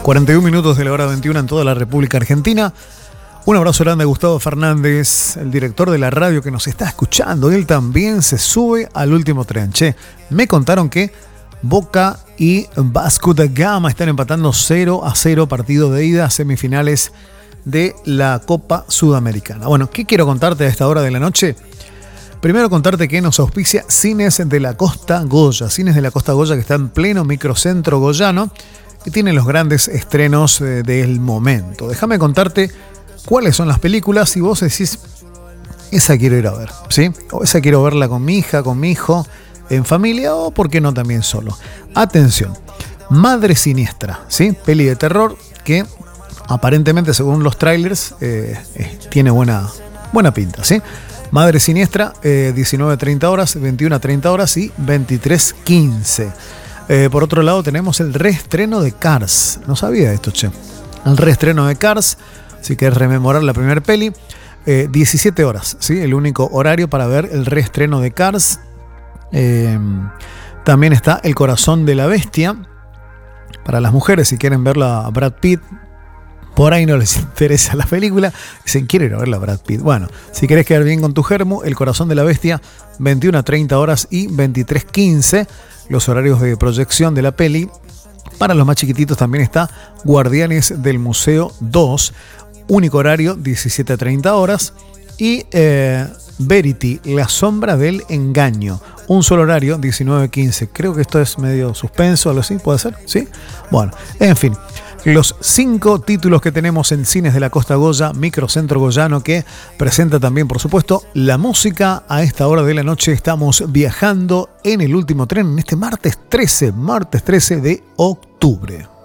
41 minutos de la hora 21 en toda la República Argentina. Un abrazo grande a Gustavo Fernández, el director de la radio que nos está escuchando. Él también se sube al último tren. Che, me contaron que Boca y Vasco da Gama están empatando 0-0, partido de ida, semifinales de la Copa Sudamericana. Bueno, ¿qué quiero contarte a esta hora de la noche? Primero contarte que nos auspicia Cines de la Costa Goya. Cines de la Costa Goya, que está en pleno microcentro goyano, que tiene los grandes estrenos del momento. Déjame contarte cuáles son las películas y vos decís, esa quiero ir a ver, ¿sí? O esa quiero verla con mi hija, con mi hijo, en familia, o por qué no también solo. Atención, Madre Siniestra, ¿sí? Peli de terror que aparentemente, según los trailers, tiene buena pinta, ¿sí? Madre Siniestra, 19:30 horas, 21:30 horas y 23:15. Por otro lado tenemos el reestreno de Cars. No sabía esto, che. El reestreno de Cars, si querés rememorar la primera peli, 17 horas, ¿sí? El único horario para ver el reestreno de Cars. También está El Corazón de la Bestia. Para las mujeres, si quieren verla a Brad Pitt, por ahí no les interesa la película, dicen, quiero ir a verla a Brad Pitt. Bueno, si querés quedar bien con tu germo, El Corazón de la Bestia, 21:30 horas y 23:15. Los horarios de proyección de la peli. Para los más chiquititos también está Guardianes del Museo 2, único horario, 17:30 horas. Y Verity, La Sombra del Engaño, un solo horario, 19:15. Creo que esto es medio suspenso, algo así, ¿puede ser? ¿Sí? Bueno, en fin. Los 5 títulos que tenemos en Cines de la Costa Goya, microcentro goyano, que presenta también, por supuesto, la música. A esta hora de la noche estamos viajando en el último tren en este martes 13 de octubre.